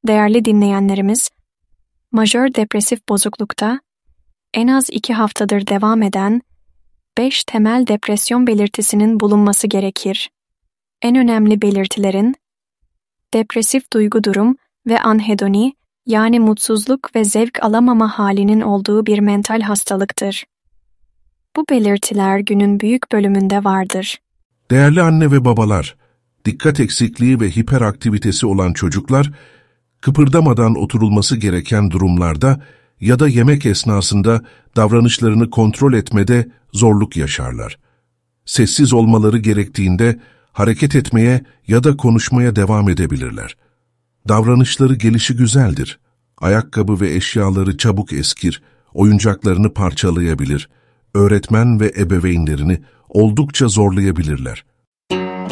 Değerli dinleyenlerimiz, majör depresif bozuklukta en az 2 haftadır devam eden 5 temel depresyon belirtisinin bulunması gerekir. En önemli belirtilerin depresif duygu durum ve anhedoni, yani mutsuzluk ve zevk alamama halinin olduğu bir mental hastalıktır. Bu belirtiler günün büyük bölümünde vardır. Değerli anne ve babalar, dikkat eksikliği ve hiperaktivitesi olan çocuklar, kıpırdamadan oturulması gereken durumlarda ya da yemek esnasında davranışlarını kontrol etmede zorluk yaşarlar. Sessiz olmaları gerektiğinde hareket etmeye ya da konuşmaya devam edebilirler. Davranışları gelişigüzeldir. Ayakkabı ve eşyaları çabuk eskir, oyuncaklarını parçalayabilir, öğretmen ve ebeveynlerini oldukça zorlayabilirler.